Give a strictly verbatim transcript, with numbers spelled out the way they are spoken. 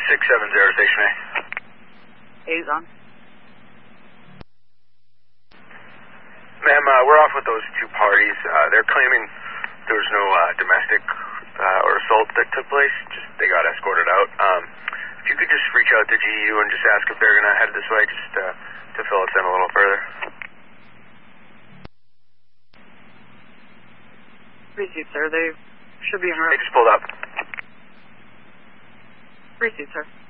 six seven zero, Station A. A's on. Ma'am, uh, we're off with those two parties. Uh, they're claiming there was no uh, domestic uh, or assault that took place. Just they got escorted out. Um, if you could just reach out to G U and just ask if they're going to head this way, just uh, to fill us in a little further. Receipt, sir. They should be in route. They just pulled up. Receipt, sir.